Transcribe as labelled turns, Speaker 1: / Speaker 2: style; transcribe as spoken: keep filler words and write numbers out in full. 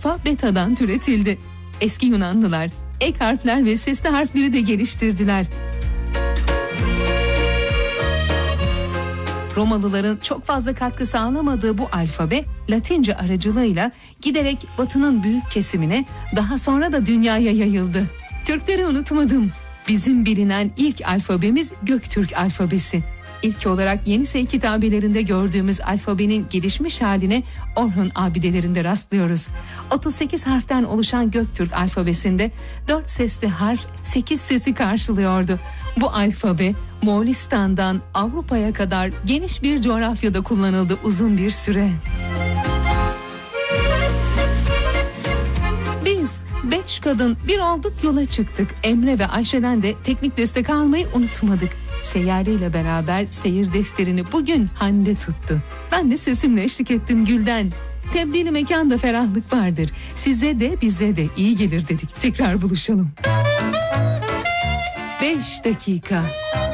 Speaker 1: alfa betadan türetildi. Eski Yunanlılar ek harfler ve sesli harfleri de geliştirdiler. Romalıların çok fazla katkı sağlamadığı bu alfabe Latince aracılığıyla giderek Batı'nın büyük kesimine, daha sonra da dünyaya yayıldı. Türkleri unutmadım. Bizim bilinen ilk alfabemiz Göktürk alfabesi. İlk olarak Yenisey kitabelerinde gördüğümüz alfabenin gelişmiş haline Orhun abidelerinde rastlıyoruz. otuz sekiz harften oluşan Göktürk alfabesinde dört sesli harf sekiz sesi karşılıyordu. Bu alfabe Moğolistan'dan Avrupa'ya kadar geniş bir coğrafyada kullanıldı uzun bir süre. Biz beş kadın bir olduk, yola çıktık. Emre ve Ayşe'den de teknik destek almayı unutmadık. Seyyare ile beraber seyir defterini bugün Hande tuttu. Ben de sesimle eşlik ettim Gülden. Tebdili mekanda ferahlık vardır. Size de bize de iyi gelir dedik. Tekrar buluşalım. Beş dakika.